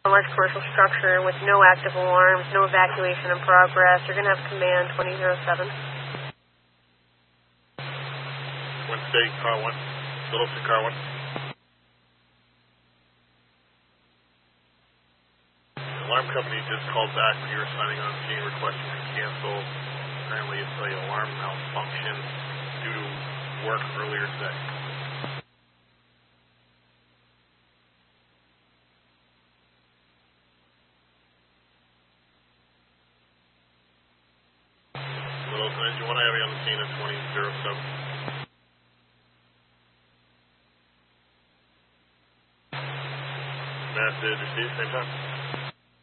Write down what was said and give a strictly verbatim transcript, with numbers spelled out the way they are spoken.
A large commercial structure with no active alarms, no evacuation in progress. You're going to have command twenty oh seven. One state, car one. Littleton, car one. The alarm company just called back when you were signing on scene requesting to cancel. Apparently it's an alarm malfunction due to work earlier today. Littleton, engine one, I have you on the scene at twenty oh seven. Matt, did you see it same time?